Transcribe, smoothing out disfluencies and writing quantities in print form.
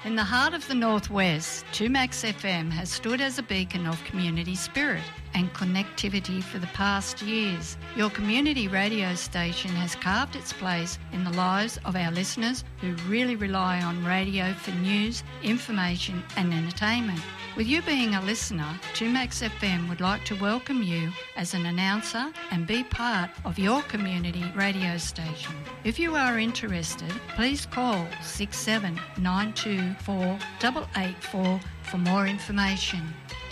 In the heart of the Northwest, 2Max FM has stood as a beacon of community spirit and connectivity for the past years. Your community radio station has carved its place in the lives of our listeners who really rely on radio for news, information and entertainment. With you being a listener, 2Max FM would like to welcome you as an announcer and be part of your community radio station. If you are interested, please call 67924884 for more information.